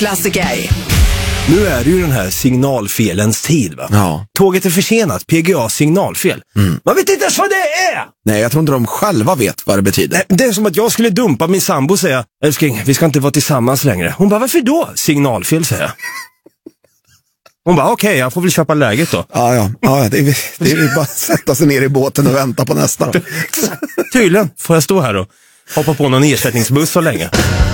Klassiker. Nu är det ju den här signalfelens tid, va? Ja. Tåget är försenat, PGA signalfel. Man vet inte ens vad det är! Nej, jag tror inte de själva vet vad det betyder. Nej, det är som att jag skulle dumpa min sambo och säga: älskling, vi ska inte vara tillsammans längre. Hon bara, varför då? Signalfel, säger jag. Hon bara, okej, jag får väl köpa läget då. Ja, det är bara att sätta sig ner i båten och vänta på nästa. Tydligen får jag stå här och hoppa på någon ersättningsbuss så länge.